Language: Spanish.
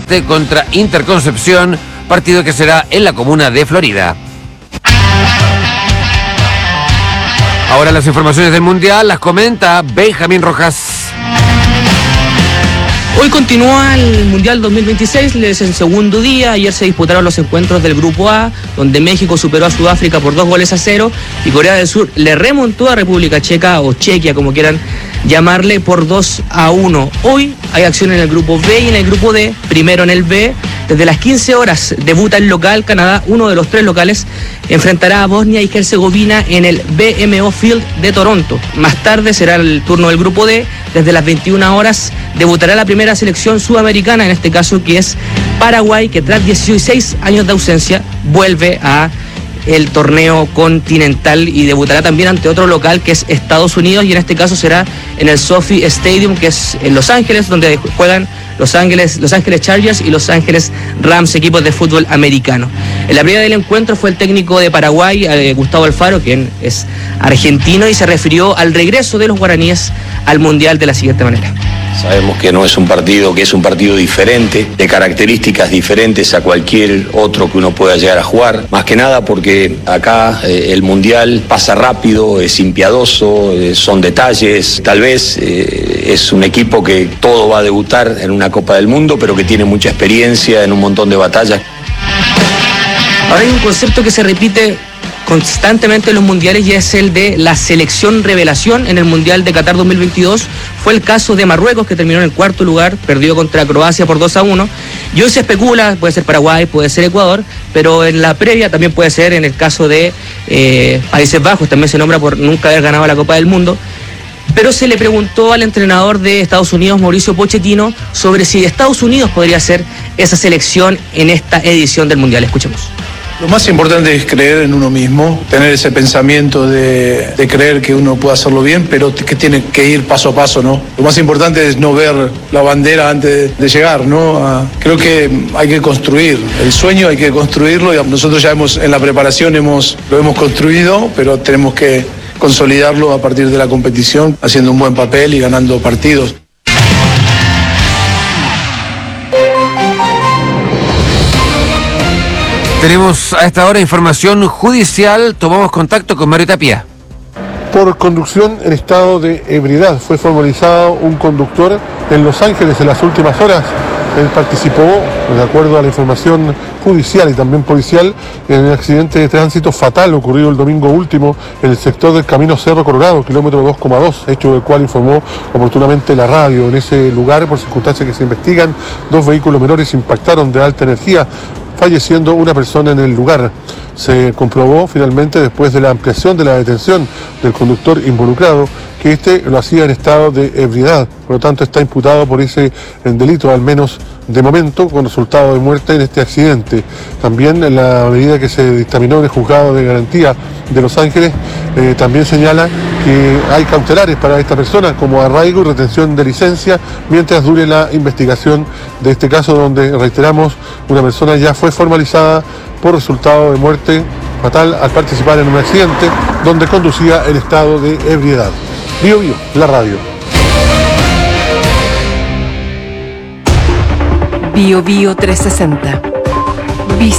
visitante contra Interconcepción, partido que será en la comuna de Florida. Ahora las informaciones del Mundial las comenta Benjamín Rojas. Hoy continúa el Mundial 2026, es el segundo día. Ayer se disputaron los encuentros del Grupo A, donde México superó a Sudáfrica por 2-0 y Corea del Sur le remontó a República Checa, o Chequia como quieran llamarle, por 2-1. Hoy hay acción en el Grupo B y en el Grupo D. Primero en el B, desde las 15 horas debuta el local Canadá, uno de los tres locales, enfrentará a Bosnia y Herzegovina en el BMO Field de Toronto. Más tarde será el turno del Grupo D, desde las 21 horas debutará la primera selección sudamericana, en este caso que es Paraguay, que tras 16 años de ausencia vuelve a el torneo continental y debutará también ante otro local que es Estados Unidos, y en este caso será en el SoFi Stadium, que es en Los Ángeles, donde juegan Los Ángeles Chargers y Los Ángeles Rams, equipos de fútbol americano. En la previa del encuentro fue el técnico de Paraguay, Gustavo Alfaro, quien es argentino, y se refirió al regreso de los guaraníes al Mundial de la siguiente manera. Sabemos que no es un partido, que es un partido diferente, de características diferentes a cualquier otro que uno pueda llegar a jugar. Más que nada porque acá el Mundial pasa rápido, es impiadoso, son detalles. Tal vez es un equipo que todo va a debutar en una Copa del Mundo, pero que tiene mucha experiencia en un montón de batallas. Ahora hay un concepto que se repite constantemente en los mundiales y es el de la selección revelación. En el Mundial de Qatar 2022 fue el caso de Marruecos, que terminó en el cuarto lugar, perdió contra Croacia por 2-1, y hoy se especula, puede ser Paraguay, puede ser Ecuador, pero en la previa también puede ser en el caso de Países Bajos, también se nombra por nunca haber ganado la Copa del Mundo. Pero se le preguntó al entrenador de Estados Unidos, Mauricio Pochettino, sobre si Estados Unidos podría ser esa selección en esta edición del Mundial. Escuchemos. Lo más importante es creer en uno mismo, tener ese pensamiento de creer que uno puede hacerlo bien, pero que tiene que ir paso a paso, ¿no? Lo más importante es no ver la bandera antes de llegar, ¿no? Creo que hay que construir el sueño, hay que construirlo, y nosotros ya en la preparación lo hemos construido, pero tenemos que consolidarlo a partir de la competición, haciendo un buen papel y ganando partidos. Tenemos a esta hora información judicial. Tomamos contacto con Mario Tapia. Por conducción en estado de ebriedad fue formalizado un conductor en Los Ángeles en las últimas horas. Él participó, de acuerdo a la información judicial y también policial, en un accidente de tránsito fatal ocurrido el domingo último en el sector del Camino Cerro Colorado, kilómetro 2,2, hecho del cual informó oportunamente la radio. En ese lugar, por circunstancias que se investigan, 2 vehículos menores impactaron de alta energía, falleciendo una persona en el lugar. Se comprobó finalmente, después de la ampliación de la detención del conductor involucrado, que este lo hacía en estado de ebriedad, por lo tanto está imputado por ese delito, al menos de momento, con resultado de muerte en este accidente. También en la medida que se dictaminó en el juzgado de garantía de Los Ángeles, también señala que hay cautelares para esta persona, como arraigo y retención de licencia, mientras dure la investigación de este caso, donde, reiteramos, una persona ya fue formalizada por resultado de muerte fatal al participar en un accidente donde conducía en estado de ebriedad. Bio Bio, la radio. Bio Bio 360.